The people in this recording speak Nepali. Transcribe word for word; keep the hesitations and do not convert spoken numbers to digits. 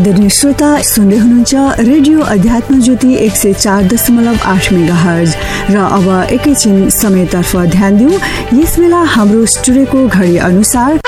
आदरणीय श्रोता सुन्दै हुनुहुन्छ रेडियो अध्यात्म ज्योति एक सय चार दशमलव आठ मेगाहर्ज र अब एकैछिन समयतर्फ ध्यान दिउँ। यस बेला हाम्रो स्टुडियोको घडी अनुसार